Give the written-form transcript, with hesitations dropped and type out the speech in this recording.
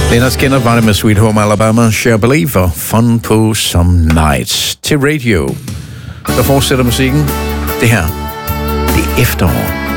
Leonard Skinner var det med Sweet Home Alabama, Cher Believer, Fun på Some Nights. Til radio, der fortsætter musikken. Det her, det er efterår.